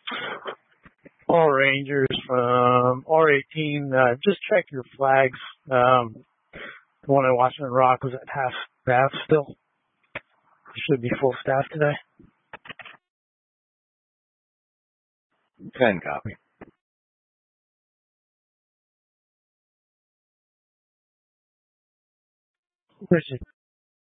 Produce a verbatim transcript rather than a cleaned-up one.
All Rangers from R eighteen, uh, just check your flags. Um, the one in Washington Rock was at half staff still. Should be full staff today. ten copy. Richard.